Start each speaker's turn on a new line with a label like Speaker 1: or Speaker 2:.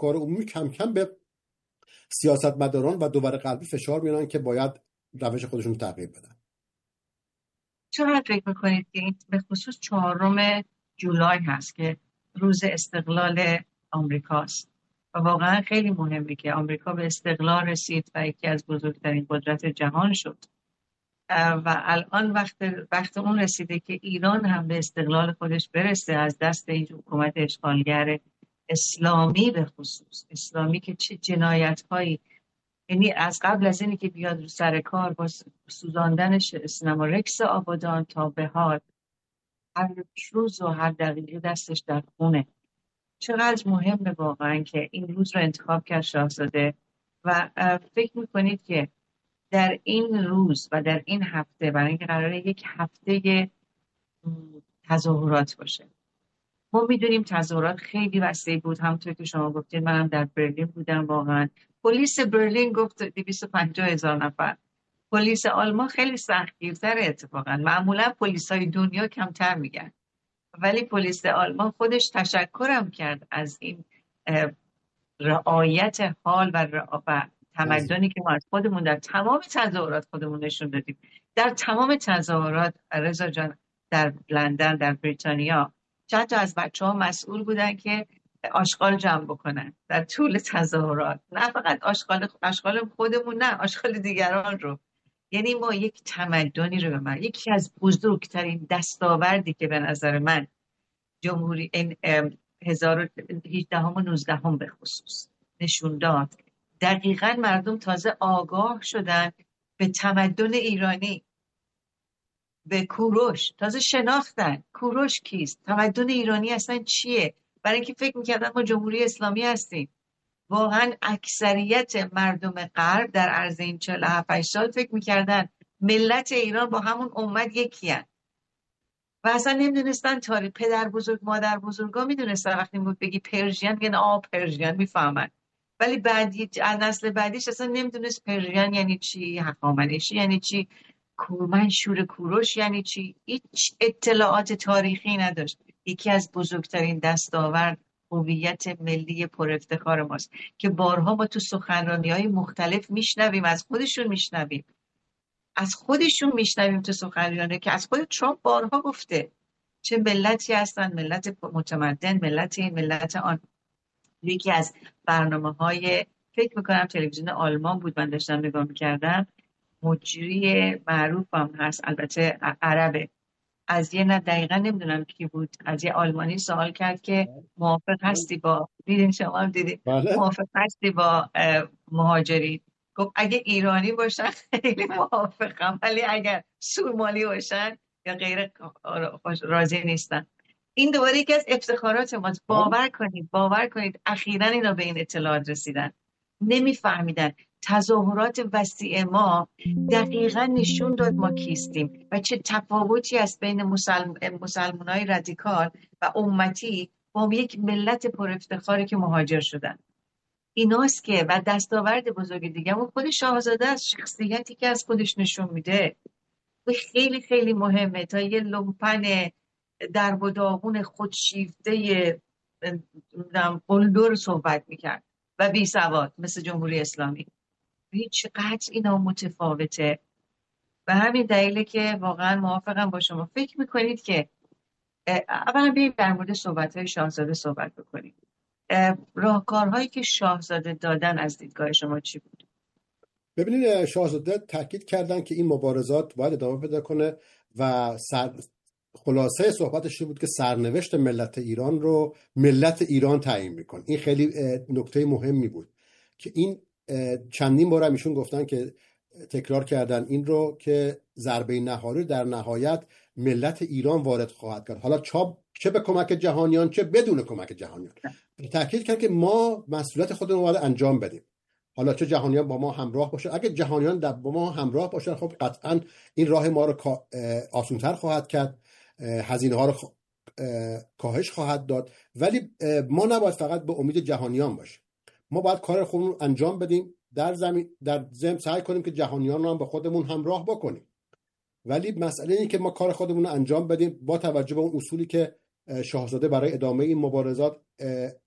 Speaker 1: افکار عمومی کم کم به سیاستمداران و دول غربی فشار میارن که باید روش خودشون تغییر بدن.
Speaker 2: چقدر فکر میکنید که این به خصوص 4 جولای هست که روز استقلال آمریکاست و واقعا خیلی مهمه که آمریکا به استقلال رسید و یکی از بزرگترین قدرت جهان شد و الان وقت اون رسیده که ایران هم به استقلال خودش برسه از دست این حکومت اشغالگر اسلامی، به خصوص اسلامی که چه جنایت هایی، یعنی از قبل از اینی که بیاد رو سر کار با سوزاندن سینما رکس آبادان تا به حال هر روز و هر دقیقه دستش در خونه. چقدر مهمه واقعا که این روز رو انتخاب کرد شاهزاده و فکر میکنید که در این روز و در این هفته، برای اینکه قراره یک هفته تظاهرات باشه، ما میدونیم تظاهرات خیلی وسیع بود، همونطور که شما گفتید. منم در برلین بودم، واقعا پلیس برلین گفت 250,000 نفر. پلیس آلمان خیلی سختگیرتره اتفاقا، معمولا پلیسای دنیا کمتر میگن، ولی پلیس آلمان خودش تشکرم کرد از این رعایت حال و تمدنی که ما از خودمون در تمام تظاهرات خودمون نشون دادیم. در تمام تظاهرات رضا جان، در لندن، در بریتانیا، چند تا از بچه‌ها مسئول بودن که آشغال جمع بکنن در طول تظاهرات، نه فقط آشغال خودمون، نه آشغال دیگران رو. یعنی ما یک تمدنی رو یکی از بزرگترین دستاوردی که به نظر من جمهوری این 2018 و 19 به خصوص نشون داد، دقیقاً مردم تازه آگاه شدن به تمدن ایرانی، به کوروش، تازه شناختن کوروش کیست، تمدن ایرانی اصلا چیه. برای اینکه فکر میکردن ما جمهوری اسلامی هستیم. واقعا اکثریت مردم غرب در عرض این 47 سال فکر میکردن ملت ایران با همون امت یکی هست و اصلا نمیدونستن تاریخ. پدر بزرگ مادر بزرگا میدونستن، وقتی بود بگی پرژین میگن پرژین میفهمن، ولی بعدی نسل بعدیش اصلا نمیدونست پرژین یعنی چی، هخامنشی یعنی چی، منشور کوروش یعنی چی، هیچ اطلاعات تاریخی نداشت. یکی از بزرگترین دستاورد هویت ملی پر افتخار ماست که بارها ما تو سخنرانی‌های مختلف میشنویم، از خودشون میشنویم تو سخنرانی که از خود ترامپ بارها گفته چه ملتی هستن، ملت متمدن، ملت این ملت آن. یکی از برنامه‌های فکر میکنم تلویزیون آلمان بود، من داشتم نگاه میکردم، مجری معروفم هست، البته عربه، از یه دقیقا نمیدونم کی بود، از یه آلمانی سوال کرد که موافق هستی با، دیدین شما دیدین، موافق هستی با مهاجرین؟ گفت اگه ایرانی باشن خیلی موافقم، ولی اگر سومالی باشن یا غیر راضی نیستن. این دوباره یکی از افتخارات ماست. باور کنید اخیراً اینا به این اطلاعات رسیدن، نمیفهمیدن. تظاهرات وسیع ما دقیقاً نشون داد ما کیستیم و چه تفاوتی است بین مسلمانای رادیکال و امتی با یک ملت پر افتخاری که مهاجر شدن. ایناست که و دستاورد بزرگ دیگه و خود شاهزاده از شخصیتی که از خودش نشون میده خیلی خیلی مهمه تا یه لومپن در و داغون خودشیفته قلدر صحبت میکرد و بی سواد مثل جمهوری اسلامی. هیچ قدر اینا متفاوته و همین دلیله که واقعا موافقم با شما. فکر میکنید که اولا بیاییم در مورد صحبت‌های شاهزاده صحبت بکنیم. راهکارهایی که شاهزاده دادن از دیدگاه شما چی بود؟
Speaker 1: ببینید، شاهزاده تاکید کردن که این مبارزات باید ادامه پیدا کنه و خلاصه صحبتش بود که سرنوشت ملت ایران رو ملت ایران تعیین میکنه. این خیلی نکته مهمی بود که این چندین بار هم ایشون گفتن که تکرار کردن این رو که ضربه نهایی در نهایت ملت ایران وارد خواهد کرد، حالا چه به کمک جهانیان چه بدون کمک جهانیان. تاکید کرد که ما مسئولیت خودمون رو باید انجام بدیم، حالا چه جهانیان با ما همراه باشن. اگه جهانیان با ما همراه باشن خب قطعا این راه ما رو آسان‌تر خواهد کرد، هزینه ها رو کاهش خواهد داد. ولی ما نباید فقط به امید جهانیان باشیم، ما باید کار خودمون رو انجام بدیم، در ضمن سعی کنیم که جهانیان رو هم به خودمون همراه بکنیم. ولی مسئله اینه که ما کار خودمون رو انجام بدیم با توجه به اون اصولی که شاهزاده برای ادامه این مبارزات